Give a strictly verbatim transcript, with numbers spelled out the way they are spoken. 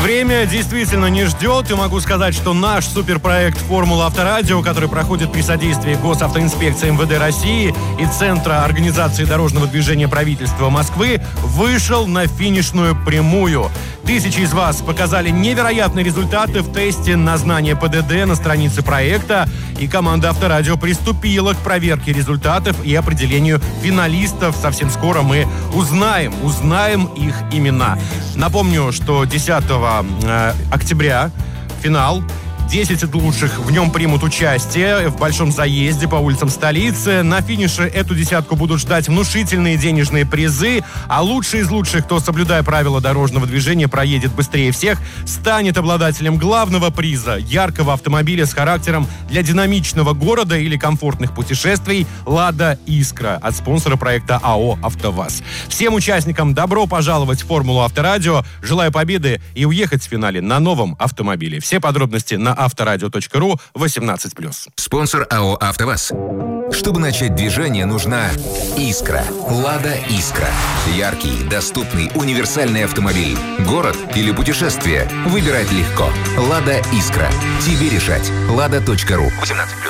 Время действительно не ждет, и могу сказать, что наш суперпроект «Формула Авторадио», который проходит при содействии Госавтоинспекции эм вэ дэ России и Центра организации дорожного движения правительства Москвы, вышел на финишную прямую. Тысячи из вас показали невероятные результаты в тесте на знание пэ дэ дэ на странице проекта, и команда Авторадио приступила к проверке результатов и определению финалистов. Совсем скоро мы узнаем, узнаем их имена. Напомню, что десятого октября финал. десять лучших в нем примут участие в большом заезде по улицам столицы. На финише эту десятку будут ждать внушительные денежные призы, а лучший из лучших, кто, соблюдая правила дорожного движения, проедет быстрее всех, станет обладателем главного приза — яркого автомобиля с характером для динамичного города или комфортных путешествий «Лада Искра» от спонсора проекта АО «АвтоВАЗ». Всем участникам добро пожаловать в «Формулу Авторадио». Желаю победы и уехать в финале на новом автомобиле. Все подробности на авторадио точка ру, восемнадцать плюс. Спонсор АО «АвтоВАЗ». Чтобы начать движение, нужна «Искра». «Лада Искра». Яркий, доступный, универсальный автомобиль. Город или путешествие. Выбирать легко. «Лада Искра». Тебе решать. лада точка ру. восемнадцать плюс.